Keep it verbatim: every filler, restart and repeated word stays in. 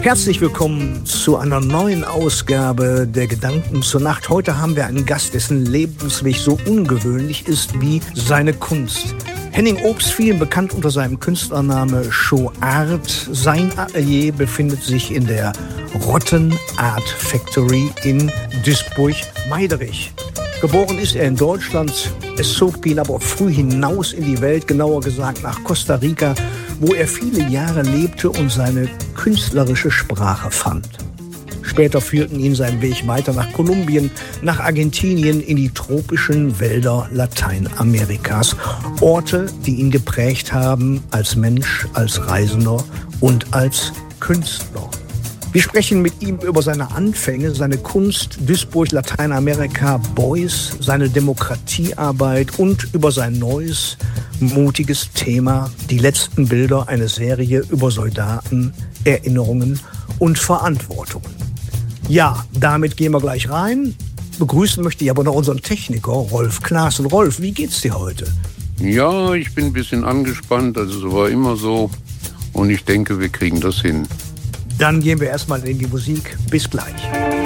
Herzlich willkommen zu einer neuen Ausgabe der Gedanken zur Nacht. Heute haben wir einen Gast, dessen Lebensweg so ungewöhnlich ist wie seine Kunst. Henning Obst, vielen bekannt unter seinem Künstlername Show Art. Sein Atelier befindet sich in der Rotten Art Factory in Duisburg-Meiderich. Geboren ist er in Deutschland. Es zog ihn aber früh hinaus in die Welt, genauer gesagt nach Costa Rica, wo er viele Jahre lebte und seine künstlerische Sprache fand. Später führten ihn sein Weg weiter nach Kolumbien, nach Argentinien, in die tropischen Wälder Lateinamerikas. Orte, die ihn geprägt haben als Mensch, als Reisender und als Künstler. Wir sprechen mit ihm über seine Anfänge, seine Kunst, Duisburg, Lateinamerika, Beuys, seine Demokratiearbeit und über sein neues, mutiges Thema, die letzten Bilder, eine Serie über Soldaten, Erinnerungen und Verantwortungen. Ja, damit gehen wir gleich rein. Begrüßen möchte ich aber noch unseren Techniker, Rolf Klaassen. Rolf, wie geht's dir heute? Ja, ich bin ein bisschen angespannt, also es war immer so. Und ich denke, wir kriegen das hin. Dann gehen wir erstmal in die Musik. Bis gleich.